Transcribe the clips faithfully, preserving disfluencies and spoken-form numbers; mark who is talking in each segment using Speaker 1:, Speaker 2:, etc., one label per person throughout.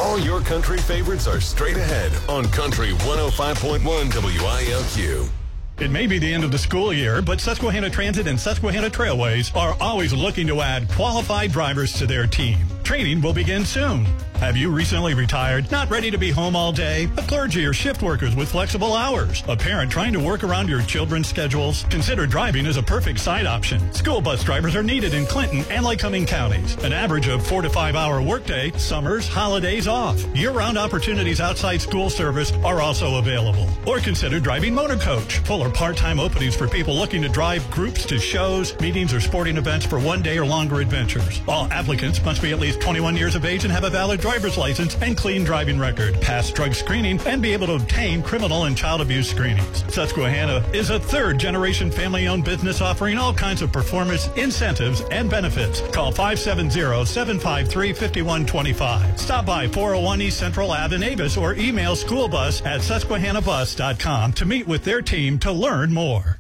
Speaker 1: All your country favorites are straight ahead on Country one oh five point one W I L Q.
Speaker 2: It may be the end of the school year, but Susquehanna Transit and Susquehanna Trailways are always looking to add qualified drivers to their team. Training will begin soon. Have you recently retired, not ready to be home all day? A clergy or shift workers with flexible hours? A parent trying to work around your children's schedules? Consider driving as a perfect side option. School bus drivers are needed in Clinton and Lycoming counties. An average of four to five hour workday, summers, holidays off. Year-round opportunities outside school service are also available. Or consider driving motor coach. Full or part-time openings for people looking to drive groups to shows, meetings, or sporting events for one day or longer adventures. All applicants must be at least twenty-one years of age and have a valid driver's license and clean driving record, pass drug screening, and be able to obtain criminal and child abuse screenings. Susquehanna is a third-generation family-owned business offering all kinds of performance, incentives, and benefits. Call five seven zero, seven five three, five one two five. Stop by four oh one East Central Ave in Avis or email schoolbus at susquehanna bus dot com to meet with their team to learn more.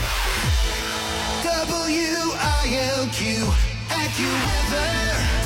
Speaker 3: W I L Q, AccuWeather.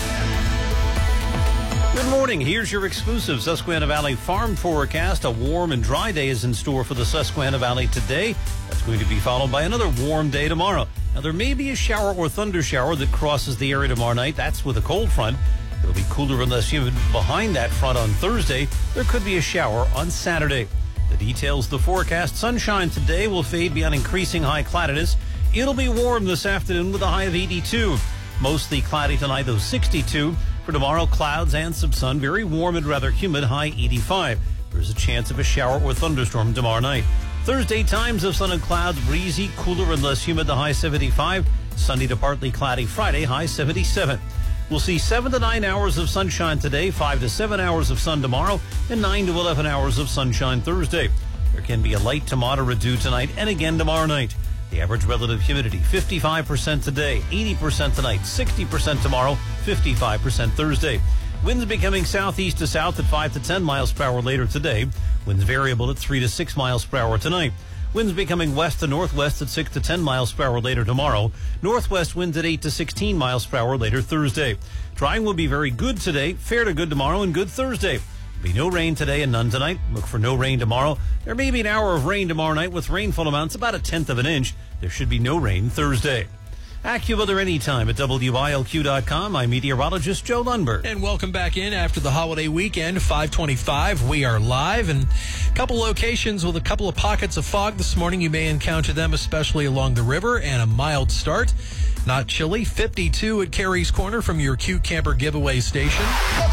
Speaker 4: Good morning. Here's your exclusive Susquehanna Valley farm forecast. A warm and dry day is in store for the Susquehanna Valley today. That's going to be followed by another warm day tomorrow. Now, there may be a shower or thunder shower that crosses the area tomorrow night. That's with a cold front. It'll be cooler and less humid behind that front on Thursday. There could be a shower on Saturday. The details, the forecast. Sunshine today will fade beyond increasing high cloudiness. It'll be warm this afternoon with a high of eighty-two. Mostly cloudy tonight, though, sixty-two. For tomorrow, clouds and some sun. Very warm and rather humid, high eighty-five. There's a chance of a shower or thunderstorm tomorrow night. Thursday, times of sun and clouds, breezy, cooler and less humid, the high seventy-five. Sunny to partly cloudy Friday, high seventy-seven. We'll see seven to nine hours of sunshine today, five to seven hours of sun tomorrow, and nine to eleven hours of sunshine Thursday. There can be a light to moderate dew tonight and again tomorrow night. The average relative humidity, fifty-five percent today, eighty percent tonight, sixty percent tomorrow, fifty-five percent Thursday. Winds becoming southeast to south at five to ten miles per hour later today. Winds variable at three to six miles per hour tonight. Winds becoming west to northwest at six to ten miles per hour later tomorrow. Northwest winds at eight to sixteen miles per hour later Thursday. Drying will be very good today, fair to good tomorrow, and good Thursday. Be no rain today and none tonight. Look for no rain tomorrow. There may be an hour of rain tomorrow night with rainfall amounts about a tenth of an inch. There should be no rain Thursday. AccuWeather anytime at W I L Q dot com. I'm meteorologist Joe Lundberg.
Speaker 5: And welcome back in after the holiday weekend, five twenty-five. We are live, and a couple locations with a couple of pockets of fog this morning. You may encounter them, especially along the river, and a mild start. Not chilly. fifty-two at Carey's Corner from your Cute Camper giveaway station.